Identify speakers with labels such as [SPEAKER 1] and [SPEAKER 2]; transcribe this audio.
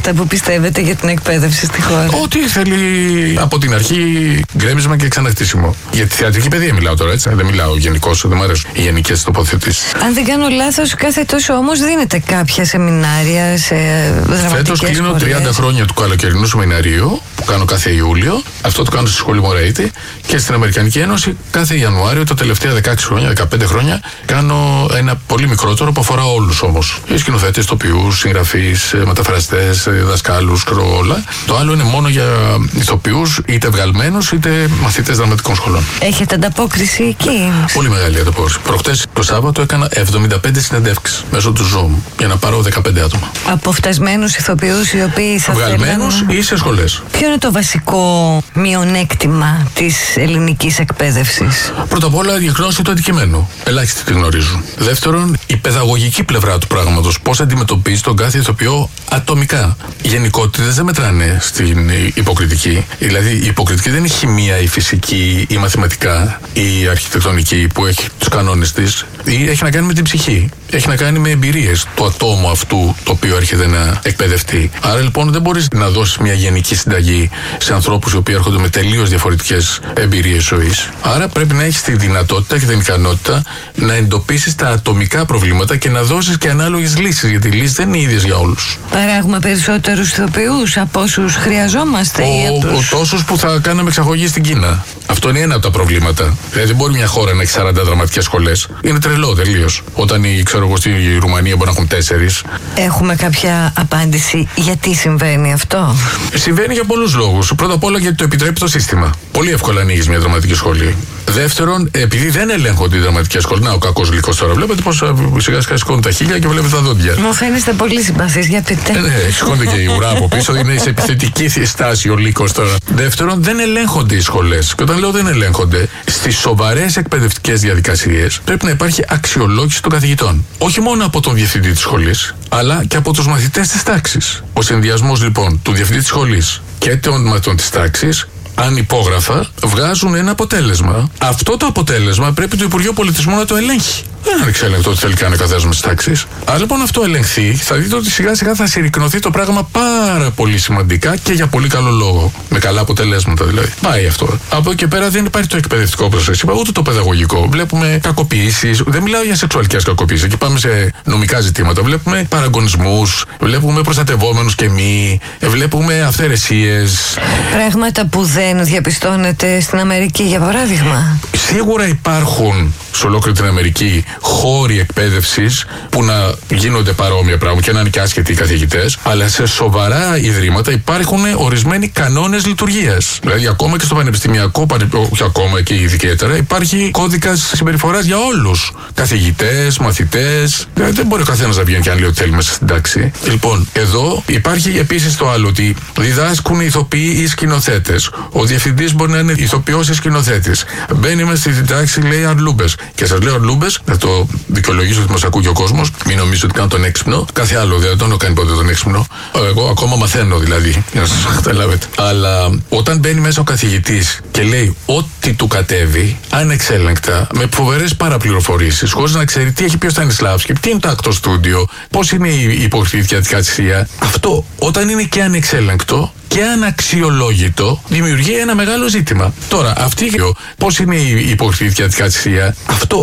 [SPEAKER 1] αυτά που πιστεύετε για την εκπαίδευση στη χώρα?
[SPEAKER 2] Ότι θέλει από την αρχή γκρέμισμα και ξαναχτίσιμο. Για τη θεατρική παιδεία μιλάω τώρα, έτσι. Δεν μιλάω γενικώς, δεν μου αρέσουν οι γενικές τοποθετήσεις.
[SPEAKER 1] Αν δεν κάνω λάθος, κάθε τόσο όμως δίνετε κάποια σεμινάρια σε δραματικές
[SPEAKER 2] Φέτος κλείνω 30 χρόνια του καλοκαιρινού σεμιναρίου που κάνω κάθε Ιούλιο. Αυτό το κάνω στη σχολή Μωρέιτη και στην Αμερικανική Ένωση κάθε Ιανουάριο. Τα τελευταία 16 χρόνια, 15 χρόνια κάνω ένα πολύ μικρότερο που αφορά όλους όμως. Σκηνοθέτες, τοπιούς, συγγραφείς, μεταφραστές, δασκάλους, όλα. Το άλλο είναι μόνο για ηθοποιούς, είτε βγαλμένους είτε μαθητές δραματικών σχολών.
[SPEAKER 1] Έχετε ανταπόκριση εκεί?
[SPEAKER 2] Πολύ μεγάλη ανταπόκριση. Προχτές το Σάββατο έκανα 75 συνεντεύξεις μέσω του Zoom για να πάρω 15 άτομα.
[SPEAKER 1] Από φτασμένους ηθοποιούς οι οποίοι θα
[SPEAKER 2] βγαλμένους ή σε σχολές.
[SPEAKER 1] Ποιο είναι το βασικό μειονέκτημα της ελληνικής εκπαίδευσης?
[SPEAKER 2] Πρώτα απ' όλα η γνώση του αντικειμένου. Ελάχιστοι τη γνωρίζουν. Δεύτερον, η παιδαγωγική πλευρά του πράγματος. Πώς αντιμετωπίζει τον κάθε ηθοποιό ατομικά. Οι γενικότητες δεν μετράνε στην υποκριτική. Δηλαδή, η υποκριτική δεν είναι η χημεία, η φυσική, η μαθηματικά, η αρχιτεκτονική που έχει τους κανόνες της. Έχει να κάνει με την ψυχή. Έχει να κάνει με εμπειρίες του ατόμου αυτού το οποίο έρχεται να εκπαιδευτεί. Άρα λοιπόν δεν μπορείς να δώσεις μια γενική συνταγή σε ανθρώπους οι οποίοι έρχονται με τελείως διαφορετικές εμπειρίες ζωής. Άρα πρέπει να έχεις τη δυνατότητα και την ικανότητα να εντοπίσεις τα ατομικά προβλήματα και να δώσεις και ανάλογες λύσεις, γιατί οι λύσεις δεν είναι ίδιες για όλους.
[SPEAKER 1] Παράγουμε περισσότερους ηθοποιούς από όσους χρειαζόμαστε
[SPEAKER 2] τόσους που θα κάναμε εξαγωγή στην Κίνα. Αυτό είναι ένα από τα προβλήματα. Δηλαδή δεν μπορεί μια χώρα να έχει 40 δραματικές σχολές. Είναι τρελό τελείως. Όταν στη Ρουμανία μπορεί να έχουν 4.
[SPEAKER 1] Έχουμε κάποια απάντηση γιατί συμβαίνει αυτό?
[SPEAKER 2] Συμβαίνει για πολλούς λόγους. Πρώτα απ' όλα γιατί το επιτρέπει το σύστημα. Πολύ εύκολα ανοίγεις μια δραματική σχολή. Δεύτερον, επειδή δεν ελέγχονται οι δραματικές σχολές. Να, ο κακός γλυκός τώρα. Βλέπετε πως σιγά σιγά σηκώνουν τα χείλια και βλέπετε τα δόντια.
[SPEAKER 1] Μου φαίνεστε πολύ συμπαθής, για πείτε.
[SPEAKER 2] Ναι, σηκώνεται και η ουρά από πίσω. Είναι σε επιθετική στάση ο λύκος τώρα. Δεύτερον, δεν ελέγχονται οι σχολές. Και όταν λέω δεν ελέγχονται, στις σοβαρές εκπαιδευτικές διαδικασίες πρέπει να υπάρχει αξιολόγηση των καθηγητών. Όχι μόνο από τον διευθυντή της σχολής, αλλά και από τους μαθητές της τάξης. Ο συνδυασμός λοιπόν του διευθυντή της σχολής και των μαθητών της τάξης, αν υπόγραφα, βγάζουν ένα αποτέλεσμα. Αυτό το αποτέλεσμα πρέπει το Υπουργείο Πολιτισμού να το ελέγχει. Δεν είναι ανεξέλεγκτο ότι θέλει κανένα καθένα τη τάξη. Αν λοιπόν αυτό ελεγχθεί, θα δείτε ότι σιγά σιγά θα συρρικνωθεί το πράγμα πάρα πολύ σημαντικά και για πολύ καλό λόγο. Με καλά αποτελέσματα δηλαδή. Πάει αυτό. Από εκεί και πέρα δεν υπάρχει το εκπαιδευτικό, όπως σας είπα, ούτε το παιδαγωγικό. Βλέπουμε κακοποίησεις. Δεν μιλάω για σεξουαλικές κακοποίησεις. Εκεί πάμε σε νομικά ζητήματα. Βλέπουμε παραγωνισμούς. Βλέπουμε προστατευόμενους και μη. Βλέπουμε αυθαιρεσίες.
[SPEAKER 1] Πράγματα που δεν διαπιστώνεται στην Αμερική, για παράδειγμα.
[SPEAKER 2] Σίγουρα υπάρχουν σε ολόκληρη την Αμερική χώροι εκπαίδευσης που να γίνονται παρόμοια πράγματα και να είναι και άσχετοι οι καθηγητές, αλλά σε σοβαρά ιδρύματα υπάρχουν ορισμένοι κανόνες λειτουργίας. Δηλαδή, ακόμα και στο πανεπιστημιακό, όχι ακόμα και ιδιαίτερα, υπάρχει κώδικας συμπεριφοράς για όλους. Καθηγητές, μαθητές. Δεν μπορεί ο καθένας να βγαίνει και να λέει ότι θέλει μέσα στην τάξη. Λοιπόν, εδώ υπάρχει επίσης το άλλο, ότι διδάσκουν ηθοποιοί ή σκηνοθέτες. Ο διευθυντής μπορεί να είναι ηθοποιός ή σκηνοθέτης. Μπαίνει μέσα στη τάξη, λέει αρλούμπες. Και σας λέω αρλούμπες, θα το δικαιολογήσω ότι μας ακούει και ο κόσμος. Μην νομίζετε ότι κάνω τον έξυπνο. Κάθε άλλο δεν τον έχω κάνει ποτέ τον έξυπνο. Εγώ ακόμα μαθαίνω δηλαδή, για να σας καταλάβετε. Αλλά όταν μπαίνει μέσα ο καθηγητής και λέει ό,τι του κατέβει, ανεξέλεγκτα, με φοβερές παραπληροφορήσεις, χωρίς να ξέρει τι έχει πει ο Στανισλάβσκι, τι είναι το Actor Studio, πώς είναι η υποκριτική διαδικασία. Αυτό όταν είναι και ανεξέλεγκτο και αναξιολόγητο, δημιουργεί ένα μεγάλο ζήτημα. Τώρα, πώς είναι η υποκριτική διαδικασία, αυτό